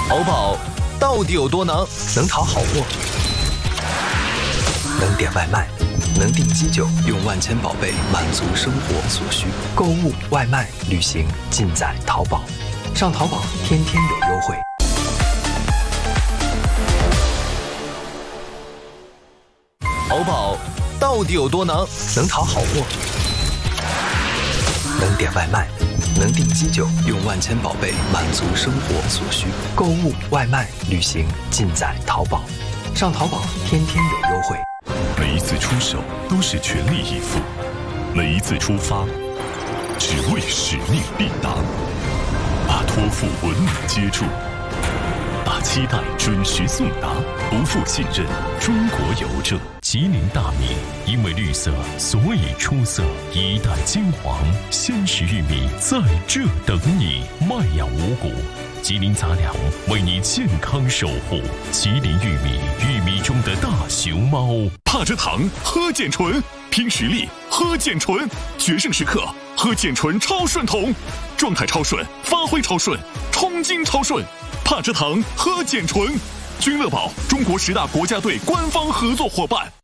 淘宝到底有多能？ 能淘好货，能点外卖，能订机酒，用万千宝贝满足生活所需。购物、外卖、旅行尽在淘宝。上淘宝天天有优惠。 淘宝到底有多能？ 能淘好货，能点外卖，能订机酒，用万千宝贝满足生活所需。购物、外卖、旅行尽在淘宝。上淘宝天天有优惠。 每一次出手都是全力以赴，每一次出发只为使命必达。把托付稳稳接住，把期待准时送达，不负信任。中国邮政。吉林大米因为绿色，所以出色。一代金黄，鲜食玉米在这等你。麦养五谷，吉林杂粮为你健康守护。吉林玉米，玉米中的大熊猫。帕蔗糖，喝健醇，拼实力，喝健醇，决胜时刻，喝健醇超顺桶，状态超顺，发挥超顺，冲劲超顺。帕蔗糖，喝健醇。君乐宝，中国10大国家队官方合作伙伴。